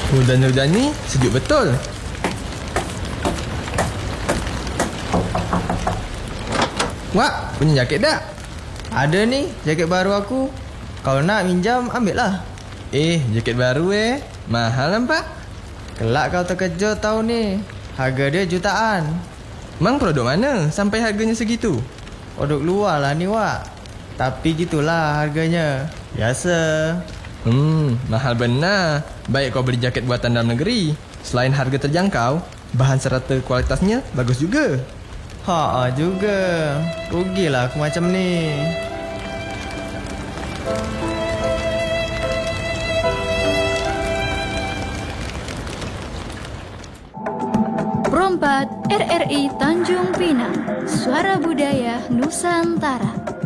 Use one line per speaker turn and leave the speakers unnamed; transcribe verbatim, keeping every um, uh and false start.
Hujan-hujan ni sejuk betul. Wak, punya jaket tak?
Ada ni, jaket baru aku. Kalau nak minjam, ambil lah.
Eh, jaket baru eh. Mahal nampak.
Kelak kau terkejut tahu ni. Harga dia jutaan.
Mang produk mana sampai harganya segitu?
Produk luar lah ni, Wak. Tapi gitulah harganya. Biasa.
Hmm, mahal benar. Baik kau beli jaket buatan dalam negeri. Selain harga terjangkau, bahan serata kualitasnya bagus juga.
Ha juga. Rugilah aku macam ni.
Perompak R R I Tanjung Pinang, Suara Budaya Nusantara.